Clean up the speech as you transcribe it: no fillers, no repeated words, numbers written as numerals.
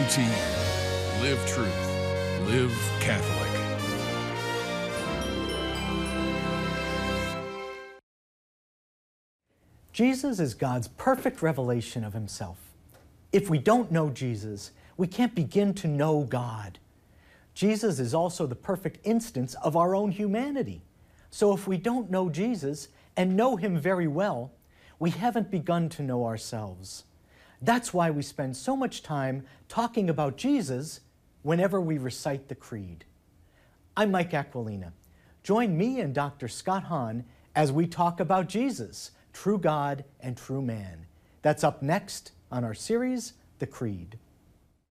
UT. Live truth. Live Catholic. Jesus is God's perfect revelation of himself. If we don't know Jesus, we can't begin to know God. Jesus is also the perfect instance of our own humanity. So if we don't know Jesus and know him very well, we haven't begun to know ourselves. That's why we spend so much time talking about Jesus whenever we recite the Creed. I'm Mike Aquilina. Join me and Dr. Scott Hahn as we talk about Jesus, true God and true man. That's up next on our series, The Creed.